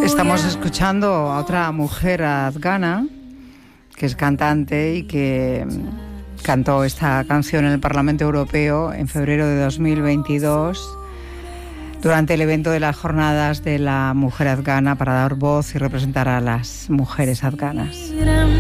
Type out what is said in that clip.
Estamos escuchando a otra mujer afgana que es cantante y que cantó esta canción en el Parlamento Europeo en febrero de 2022 durante el evento de las Jornadas de la Mujer Afgana para dar voz y representar a las mujeres afganas.